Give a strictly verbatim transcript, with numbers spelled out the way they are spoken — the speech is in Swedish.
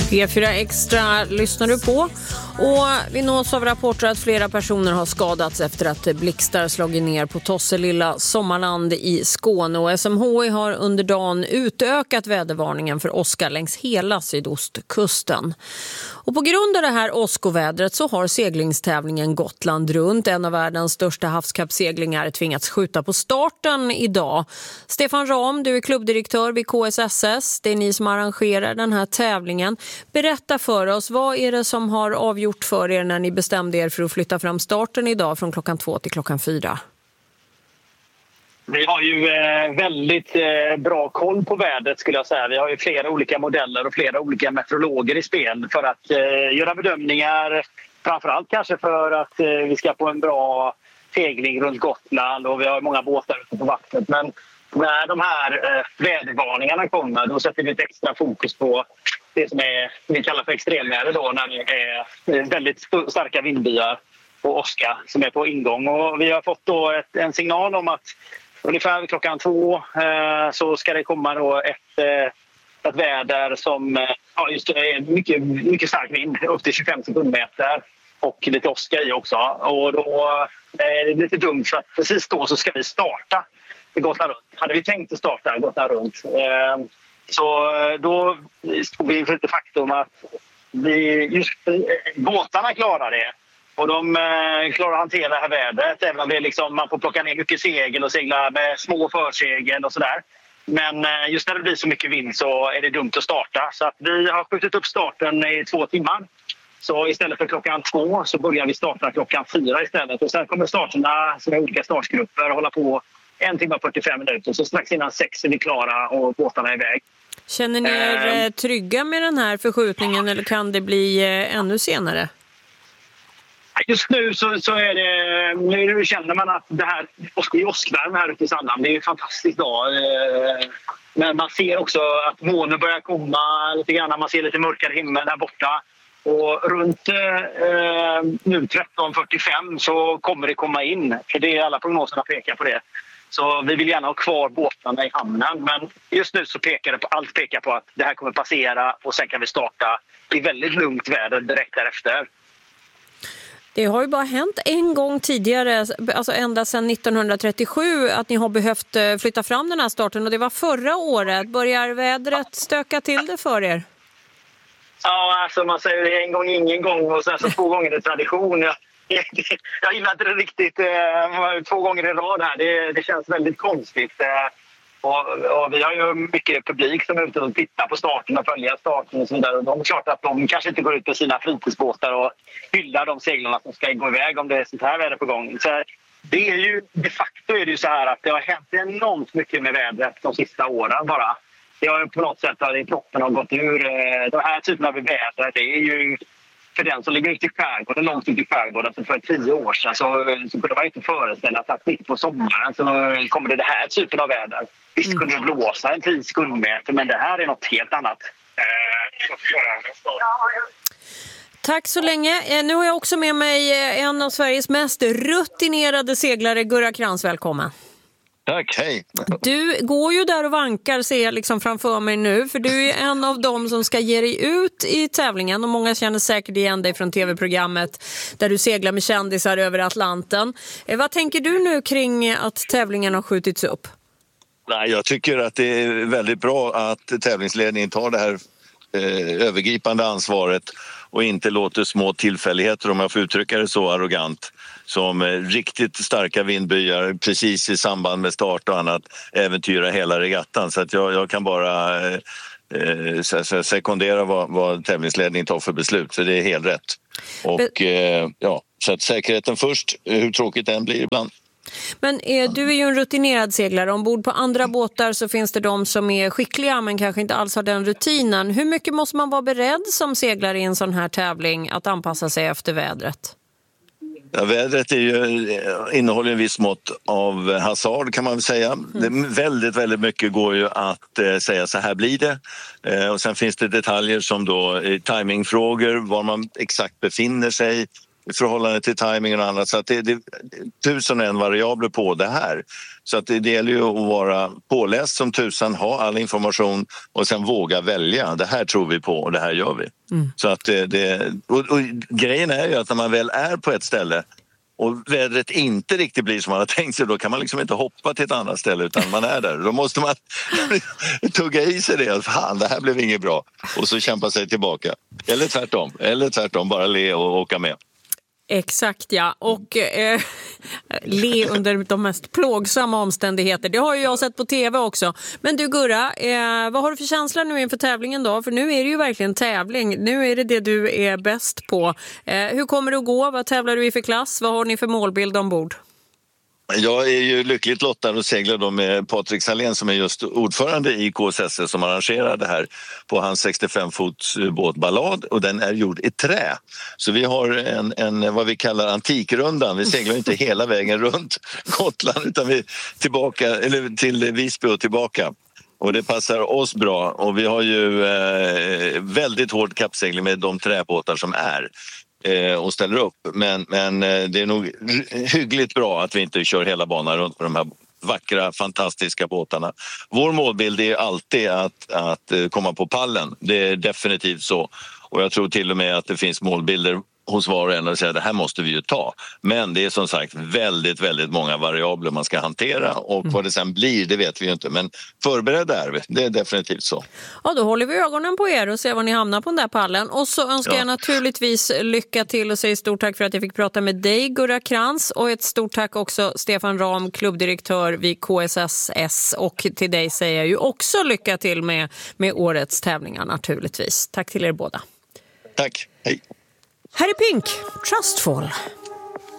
P fyra Extra lyssnar du på, och vi nås av rapporter att flera personer har skadats efter att blixtar slagit ner på Tosselilla Sommarland i Skåne, och S M H I har under dagen utökat vädervarningen för åska längs hela sydostkusten. Och på grund av det här åskovädret så har seglingstävlingen Gotland runt, en av världens största havskappseglingar, tvingats skjuta på starten idag. Stefan Ram, du är klubbdirektör vid K S S S. Det är ni som arrangerar den här tävlingen. Berätta för oss, vad är det som har avgjort för er när ni bestämde er för att flytta fram starten idag från klockan två till klockan fyra? Vi har ju eh, väldigt eh, bra koll på vädret, skulle jag säga. Vi har ju flera olika modeller och flera olika meteorologer i spel för att eh, göra bedömningar. Framförallt kanske för att eh, vi ska få en bra segling runt Gotland, och vi har många båtar ute på vattnet. Men när de här eh, vädervarningarna kommer, då sätter vi ett extra fokus på det som är, vi kallar för extremväder då, när det är väldigt starka vindbyar och åska som är på ingång. Och vi har fått då ett, en signal om att ungefär klockan två eh, så ska det komma då ett, eh, ett väder som eh, ja, just är mycket, mycket stark vind, upp till tjugofem sekundmeter, och lite åska i också. Och då är det lite dumt, för att precis då så ska vi starta Gotland runt. Hade vi tänkt att starta Gotland runt, eh, så då stod vi inför ett faktum att vi, just båtarna klarar det. Och de eh, klarar att hantera det här vädret, även om det är liksom, man får plocka ner mycket segel och segla med små försegel och sådär. Men eh, just när det blir så mycket vind så är det dumt att starta. Så att vi har skjutit upp starten i två timmar. Så istället för klockan två så börjar vi starta klockan fyra istället. Och sen kommer starterna, som är olika startgrupper, hålla på en timme och fyrtiofem minuter. Så strax innan sex är vi klara och båtarna är iväg. Känner ni er eh, trygga med den här förskjutningen, eller kan det bli eh, ännu senare? Just nu så, så är det, nu känner man att det här i åskvärme här ute i Sandhamn, det är ju fantastiskt dag. Men man ser också att månen börjar komma lite grann, man ser lite mörkare himmel där borta. Och runt eh, nu tretton fyrtiofem så kommer det komma in, för det är alla prognoserna pekar på det. Så vi vill gärna ha kvar båtarna i hamnen, men just nu så pekar det på, allt pekar på att det här kommer passera, och sen kan vi starta i väldigt lugnt väder direkt därefter. Det har ju bara hänt en gång tidigare, alltså ända sedan nittonhundratrettiosju, att ni har behövt flytta fram den här starten, och det var förra året. Börjar vädret stöka till det för er? Ja, alltså man säger det en gång, ingen gång, och sen så två gånger är tradition. Jag, jag gillar inte det riktigt eh, två gånger i rad här. Det, det känns väldigt konstigt. Eh, och, och vi har ju mycket publik som är ute och tittar på starten och följer starten och så vidare. Och de är klart att de kanske inte går ut på sina fritidsbåtar och hyllar de seglarna som ska gå iväg om det är sånt här väder på gång. Så det är ju, de facto är det ju så här att det har hänt enormt mycket med vädret de sista åren bara. Det har på något sätt att proppen har gått ur. Den här typen av väder, det är ju för den som ligger ute i skärgården, långt ut i skärgården, för tio år sedan så, så kunde man inte föreställa sig att mitt på sommaren så kommer det det här typen av väder. Visst kunde det blåsa en tio sekundmeter, men det här är något helt annat. Tack så länge. Nu har jag också med mig en av Sveriges mest rutinerade seglare, Gurra Krantz. Välkommen. Tack, hej. Du går ju där och vankar, ser jag liksom framför mig nu, för du är en av dem som ska ge dig ut i tävlingen, och många känner säkert igen dig från tv-programmet där du seglar med kändisar över Atlanten. Eh, vad tänker du nu kring att tävlingen har skjutits upp? Nej, jag tycker att det är väldigt bra att tävlingsledningen tar det här eh, övergripande ansvaret och inte låter små tillfälligheter, om jag får uttrycka det så arrogant, som riktigt starka vindbyar precis i samband med start och annat äventyra hela regattan. Så att jag, jag kan bara eh, sekundera vad, vad tävlingsledningen tar för beslut, så det är helt rätt. Och eh, ja, så att säkerheten först, hur tråkigt den blir ibland. Men eh, du är ju en rutinerad seglare. Ombord på andra båtar så finns det de som är skickliga men kanske inte alls har den rutinen. Hur mycket måste man vara beredd som seglare i en sån här tävling att anpassa sig efter vädret? Ja, vädret är ju, innehåller en viss mått av hasard, kan man väl säga. Mm. Det, väldigt, väldigt mycket går ju att eh, säga så här blir det. Eh, och sen finns det detaljer som då eh, timingfrågor, var man exakt befinner sig. i förhållande till timingen och annat. Så att det, det är tusen och en variabler på det här. Så att det, det gäller ju att vara påläst som tusan, ha all information och sen våga välja. Det här tror vi på och det här gör vi. Mm. Så att det, det, och, och grejen är ju att när man väl är på ett ställe och vädret inte riktigt blir som man har tänkt sig, då kan man liksom inte hoppa till ett annat ställe utan man är där. Då måste man tugga i sig det. Fan, det här blev inget bra. Och så kämpa sig tillbaka. Eller tvärtom. Eller tvärtom, bara le och åka med. Exakt, ja. Och eh, le under de mest plågsamma omständigheter. Det har ju jag sett på tv också. Men du Gurra, eh, vad har du för känsla nu inför tävlingen då? För nu är det ju verkligen tävling. Nu är det det du är bäst på. Eh, hur kommer det att gå? Vad tävlar du i för klass? Vad har ni för målbild ombord? Jag är ju lyckligt lottad och seglar då med Patrik Salén som är just ordförande i K S S som arrangerar det här på hans sextiofem fots båtballad, och den är gjord i trä. Så vi har en, en vad vi kallar antikrundan. Vi seglar inte hela vägen runt Gotland utan vi tillbaka eller till Visby och tillbaka. Och det passar oss bra, och vi har ju eh, väldigt hård kappsegling med de träbåtar som är. Och ställer upp, men, men det är nog hyggligt bra att vi inte kör hela banan runt med de här vackra, fantastiska båtarna. Vår målbild är alltid att, att komma på pallen, det är definitivt så, och jag tror till och med att det finns målbilder hos var och en och säga att det här måste vi ju ta. Men det är som sagt väldigt, väldigt många variabler man ska hantera, och vad det sen blir, det vet vi ju inte. Men förberedda är vi, det är definitivt så. Ja, då håller vi ögonen på er och ser var ni hamnar på den där pallen. Och så önskar ja. jag naturligtvis lycka till och säger stort tack för att jag fick prata med dig, Gurra Krantz. Och ett stort tack också Stefan Ram, klubbdirektör vid K S S S. Och till dig säger jag ju också lycka till med, med årets tävlingar naturligtvis. Tack till er båda. Tack, hej. Här är Pink, Trustful.